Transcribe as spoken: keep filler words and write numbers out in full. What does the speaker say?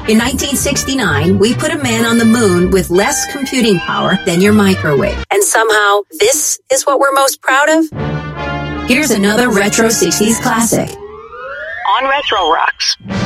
In nineteen sixty-nine, we put a man on the moon with less computing power than your microwave. And somehow, this is what we're most proud of? Here's another Retro sixties classic. On Retro Rocks.